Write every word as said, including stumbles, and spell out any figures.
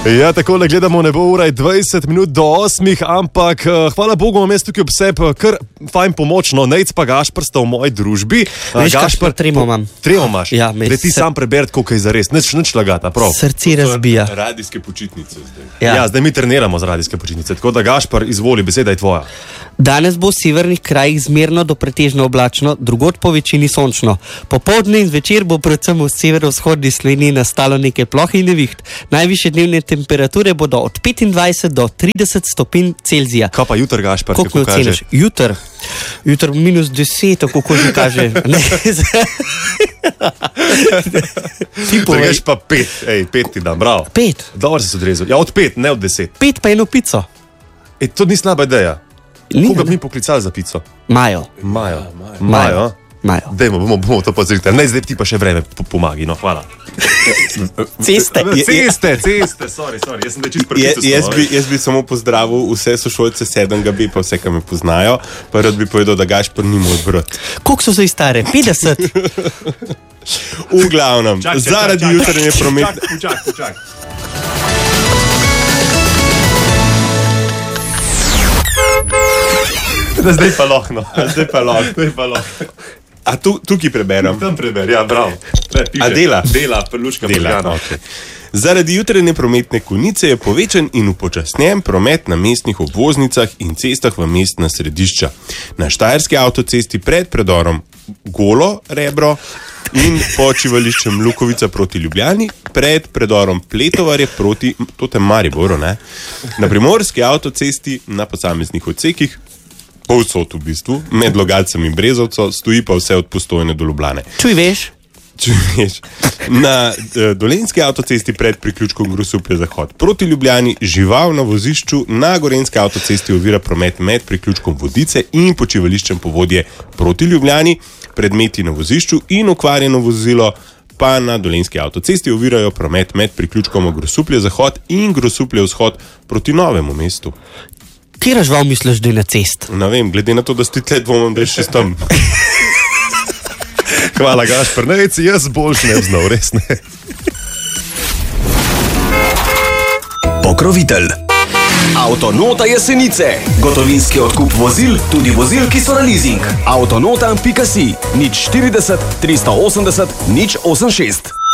Ja, takole gledamo nebo, ura je dvajset minut do osmih, ampak uh, hvala Bogu, imam jaz tukaj ob sebi kar fajn pomoč, no, Nejc pa Gašper sta v moji družbi. Uh, Veš, Gašper, tremo imam. Tremo imaš? Ja, da ti sam preberati, koliko je zares, nič, nič lagata, prav. Srce razbija. Radijske počitnice zdaj. Ja. ja, zdaj mi treniramo za radijske počitnice, tako da Gašper, izvoli, beseda je tvoja. Danes bo v severnih krajih zmerno do pretežno oblačno, drugod po večini sončno. Popoldne in zvečer bo predvsem v severovzhodni Sloveniji nastalo nekaj ploh in neviht. Najvišje dnevne temperature bodo od petindvajset do trideset stopinj Celzija. Kaj pa jutr, Gašper, kako kaže? Jutr, jutr minus deset, kako že kaže. Ti poveš pa pet, ej, pet ti dam, bravo. Pet? Dobro si se odrezal. Ja, od pet, ne od deset. Pet pa eno pico. Ej, to ni slaba ideja. Koga bi mi poklicali za pico? Majo. Majo. Majo. Majo. Dajmo, bomo, bomo to pozrite. Ne, zdaj ti pa še vreme pomagi, no, hvala. Ceste. Ceste, ceste, sorry, sorry. Jaz sem da čist prepisal. Jaz bi, jaz bi samo pozdravil vse sošolce sedmega B, pa vse, ki me poznajo. Pa rad bi povedal, da Gašper ni moj brat. Koliko so zdaj stare? petdeset? V glavnem, čak, čak, zaradi jutranje prometne... Počak, počak, počak. Zdaj pa lahko, zdaj pa lahko, zdaj pa lahko. A tu, tukaj preberem? Tam preber, ja, bravo. A dela? Dela, prlučka Prgana. Okay. Zaradi jutranje prometne konice je povečan in upočasnjen promet na mestnih obvoznicah in cestah v mestna središča. Na štajerski avtocesti pred predorom Golo Rebro in počivališčem Lukovica proti Ljubljani, pred predorom Pletovarje proti totem Mariboru, ne? Na primorski avtocesti na posameznih odsekih, povsod v bistvu, med Logatcem in Brezovco, stoji pa vse od Postojne do Ljubljane. Čuj veš? Čuj veš. Na e, dolenjski avtocesti pred priključkom Grosuplje Zahod proti Ljubljani žival na vozišču, na gorenjski avtocesti ovira promet med priključkom Vodice in počivališčem Povodje proti Ljubljani, predmeti na vozišču in okvarjeno vozilo pa na dolenjski avtocesti ovirajo promet med priključkom Grosuplje Zahod in Grosuplje Vzhod proti Novemu mestu. Kjera žval misliš, da je na cest? Ne vem, glede na to, da si tle dvomom, da je še tam. Hvala, Gašper. Ne, veci, jaz boljš ne vznal, res ne. Pokrovitelj. Avtonota Jesenice. Gotovinski odkup vozil, tudi vozil, ki so na leasing. Avtonota pika si. nič štirideset, tristo osemdeset, nič osemdeset šest.